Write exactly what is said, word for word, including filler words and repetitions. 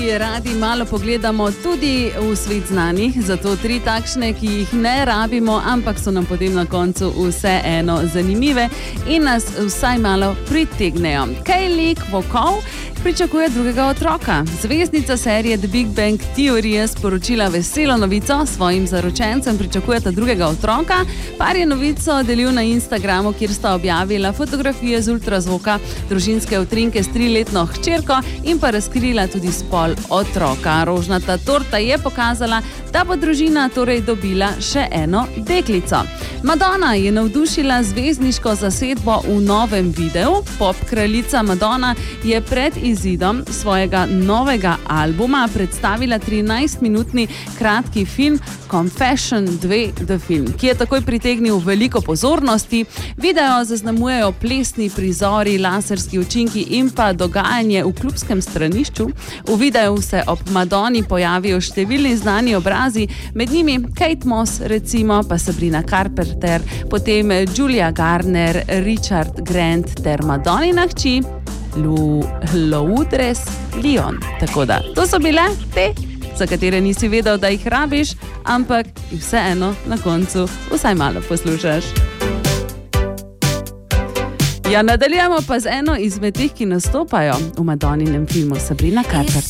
Radi malo pogledamo tudi v svet znanih, zato tri takšne, ki jih ne rabimo, ampak so nam potem na koncu vseeno zanimive in nas vsaj malo pritegnejo. Kaylee Cuoco pričakuje drugega otroka. Zvezdnica serije The Big Bang Theory je sporočila veselo novico, svojim zaročencem pričakujeta drugega otroka. Par je novico delil na Instagramu, kjer sta objavila fotografije z ultrazvoka družinske utrinke s triletno hčerko in pa razkrila tudi spol otroka. Rožnata torta je pokazala, da bo družina torej dobila še eno deklico. Madonna je navdušila zvezdniško zasedbo v novem videu. Pop kraljica Madonna je pred izidom svojega novega albuma predstavila trinajstminutni kratki film Confession dva The Film, ki je takoj pritegnil veliko pozornosti. Video zaznamujejo plesni prizori, laserski učinki in pa dogajanje v klubskem stranišču. V videu se ob Madoni pojavijo številni znani obrazi, med njimi Kate Moss, recimo, pa Sabrina Carpenter, potem Julia Garner, Richard Grant ter Madonina hči Lourdes Lyon. Tako da, to so bile te, za katere nisi vedel, da jih rabiš, ampak jih vseeno na koncu vsaj malo poslušaš. Ja, nadaljujemo pa z eno izmed teh, ki nastopajo v Madoninem filmu, Sabrina Carpenter.